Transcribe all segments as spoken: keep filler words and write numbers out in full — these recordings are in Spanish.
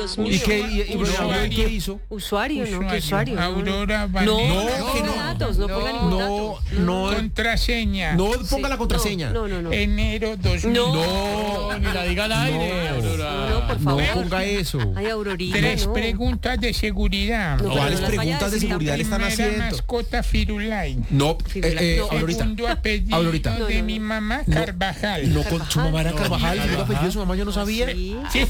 Dios mío. ¿Y qué, y, y, Usuario. ¿y qué hizo? Usuario, ¿no? ¿Qué usuario? Aurora No, Vanessa. no, No, que ponga no. datos, no ponga ningún dato. No, no, Contraseña. no ponga la Sí, contraseña. No, no, no. Enero dos mil. No. No, ni la diga al aire, No. Aurora. No, no, por no favor. ponga eso. Ay, Aurorita, Tres no. preguntas de seguridad. No, pero ¿Cuáles no las vaya a preguntas de decir seguridad le están Primera haciendo? mascota Firulai. No, eh, eh, No. Aurorita. Segundo apellido Aurorita. de No, no, mi no. mamá, No. Carvajal. No, con su mamá era Carvajal, segundo apellido de su mamá yo no sabía. Sí. Sí.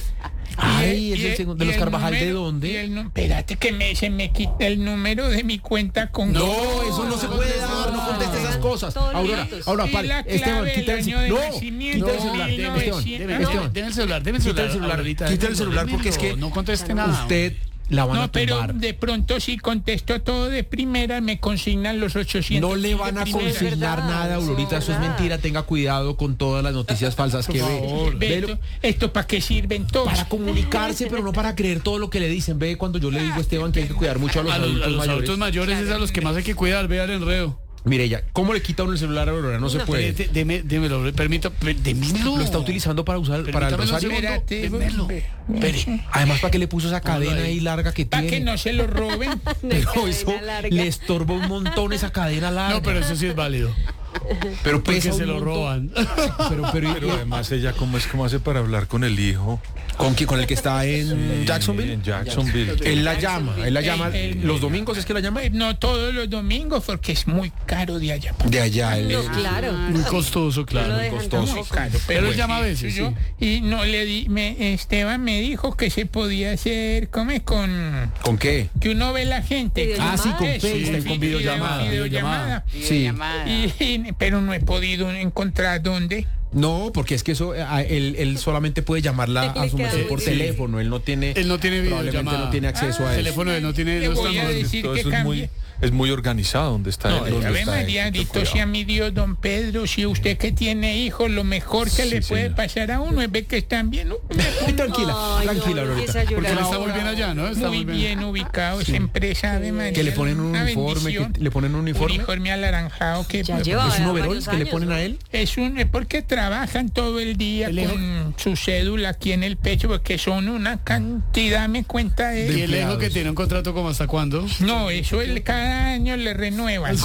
Ay, Y es el y segundo- ¿de y los el Carvajal de número- dónde? y el nu- espérate que me, se me quita el número de mi cuenta con... No, eso no se puede dar, no conteste esas cosas. Todos los Aurora, datos. Aurora, Y pare. la clave Esteban, del quita el año de No, nacimiento, quita el celular. mil Esteban, novecientos. Deme, Esteban, deme el celular, deme el quita celular. el celular, Aurorita, quita el démelo, celular porque es démelo, que no conteste nada. usted la van a No, pero tumbar. de pronto si contesto todo de primera me consignan los ochocientos. No le van a de primera. consignar verdad, nada, Aurorita, eso es verdad. mentira. Tenga cuidado con todas las noticias falsas que ve. Ve, Velo. esto, ¿esto para qué sirve entonces? Para comunicarse, pero no para creer todo lo que le dicen. Ve cuando yo le digo a Esteban que hay que cuidar mucho a los A los, a adultos los mayores. adultos mayores es a los que más hay que cuidar, vea el enreo. Mire ya, ¿cómo le quita uno el celular a Aurora? No se puede. Espere, Deme, démelo, permito, démelo. Lo está utilizando para usar para el Permítame un rosario. segundo. Espérate, Démelo. ve. Espere. Además, ¿para qué le puso esa cadena ahí larga que Para que tiene? no se lo roben. Pero cadena eso larga. le estorba un montón esa cadena larga. No, pero eso sí es válido. pero Porque pesa se un lo montón. roban. Pero, pero, Pero además ella cómo es cómo hace para hablar con el hijo ¿con quién? ¿Con el que está en Jacksonville? en Jacksonville. Él la llama, él la El- llama. el- ¿Los domingos es que la llama? Pues no todos los domingos porque es muy caro de allá. De allá, él No, es- claro. Muy costoso, claro. No lo Muy dejan costoso. tampoco. Claro, Pero él pues llama a sí, veces, yo- Y no le di, me, Esteban me dijo que se podía hacer, ¿cómo es? Con ¿Con qué? que uno ve la gente. Videollamada. Ah, sí, con Eso, FaceTime, sí, con videollamada. video- videollamada. Sí. Y- y- pero no he podido encontrar dónde. No, porque es que eso, a- él, él solamente puede llamarla a su Le queda merced muy por bien. teléfono. Él no tiene. Él no tiene Probablemente videollamada. no tiene acceso Ah, a El eso. teléfono de él no tiene. Le No voy está a moderno. decir Todo que eso es muy cambie. es muy organizado donde está No, él, donde Ave está María, él. bendito sea mi Dios, don Pedro, si usted que tiene hijos, lo mejor que Sí, le puede señor. pasar a uno es ver que están bien. ¿no? Ay, tranquila, Ay, tranquila, no, no Aurorita. empiece a Porque él llorar. está muy bien allá, ¿no? Está Muy bien ubicado, esa empresa de María. Que le ponen un una uniforme, bendición. que le ponen un uniforme. uniforme anaranjado que Ya pues, lleva ¿Es un overol varios que le años, ponen ¿no? a él? es un es porque trabajan todo el día El hijo- con su cédula aquí en el pecho porque son una cantidad, me cuenta Y él. él dijo empleados. que tiene un contrato como hasta cuándo. No, eso él cada año le renuevan.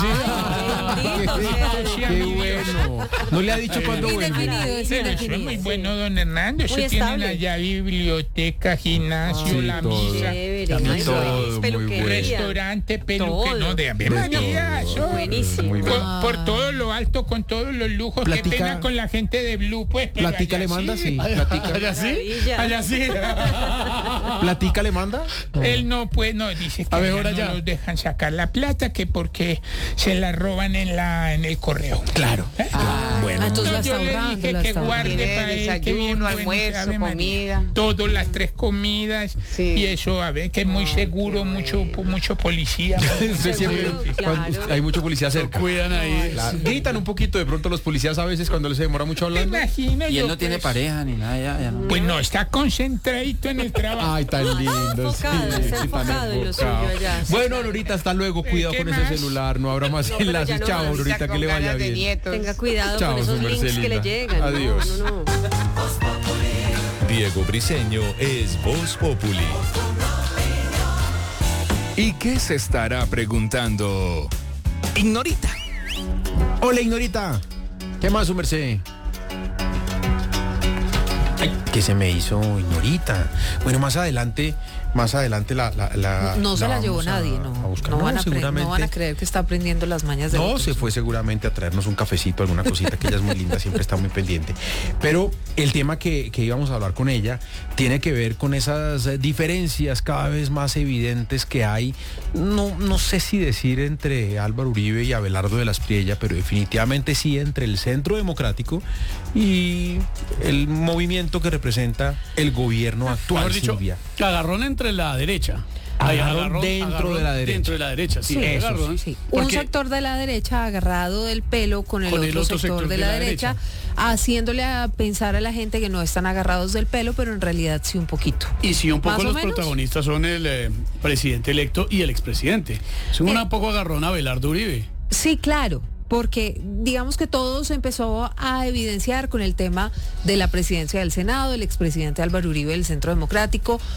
Bendito sea Qué Dios. bueno. No le ha dicho cuándo vuelve. Indefinido, es Pero eso es indefinido. muy bueno, don Hernando. Eso Muy tienen estable. allá biblioteca, gimnasio, Sí, la todo. misa, Chévere, También ay, todo, pues, muy peluquería. restaurante, peluque, Todo. no, de Ave De María, todo. eso. Buenísimo. Muy bien. Por, por todo lo alto, con todos los lujos. Qué Platica- pena con la gente de Blue, pues. pero ¿Platica allá le manda? Sí. Allá ¿Platica, sí. Maravilla. Allá sí. ¿Platica le manda? Él no puede, no, dice que A ver, allá ahora no ya. los dejan sacar la plata, que porque se la roban en la en el correo. Claro. Ah, Bueno. entonces la yo está le ahorrando, dije la que está guarde ahorrando. para él, que desayuno, bien bueno, almuerzo, Ave María. comida. Todas las tres comidas Sí. y eso, a ver, que es muy seguro, mucho mucho policía. Usted siempre- Seguro, cuando- claro. hay mucho policía cerca. Cuidan ahí. Claro. Gritan un poquito de pronto los policías a veces cuando les se demora mucho ¿Te hablando. imaginas? Y él yo, no tiene pues, pareja ni nada, ya, ya no. Pues no, está concentradito en el trabajo. Ay, tan lindo. Enfocado, sí, está tan enfocado en lo suyo enfocado. allá. Sí, Bueno, claro. Aurorita, hasta luego. Cuidado ¿Qué con ese más? celular. No habrá más No, pero enlaces. ya no Chao, más. Aurorita, que le vaya bien. Nietos. Tenga cuidado Chao, con esos su links merced que le linda. llegan. No, Adiós. No, no, no. Diego Briseño es Voz Populi. ¿Y qué se estará preguntando Ignorita? Hola, Ignorita. ¿Qué más, su merced? Ay, ¿qué se me hizo, Ignorita? Bueno, más adelante, más adelante la... la, la No se la llevó vamos a- nadie, no. a buscar. No, van a pre- seguramente. no van a creer que está aprendiendo las mañas de No, otros. se fue seguramente a traernos un cafecito, alguna cosita, que ella es muy linda, siempre está muy pendiente. Pero el tema que, que íbamos a hablar con ella tiene que ver con esas eh, diferencias cada vez más evidentes que hay, no, no sé si decir entre Álvaro Uribe y Abelardo de las Priella, pero definitivamente sí entre el Centro Democrático y el movimiento que representa el gobierno actual, Mejor dicho, Silvia. agarrón entre la derecha. Ay, Agarrón dentro de la derecha. Dentro de la derecha, sí. Sí, eso agarrón. sí. Un Porque- sector de la derecha agarrado del pelo con el, Con otro, sector, de la, derecha, haciéndole a pensar a la gente que no están agarrados del pelo, pero en realidad sí un poquito. Y sí, un poco ¿Más o los menos? protagonistas son el eh, presidente electo y el expresidente. Es un Eh. poco agarrón a Abelardo Uribe. Sí, claro, porque digamos que todo se empezó a evidenciar con el tema de la presidencia del Senado, el expresidente Álvaro Uribe del Centro Democrático,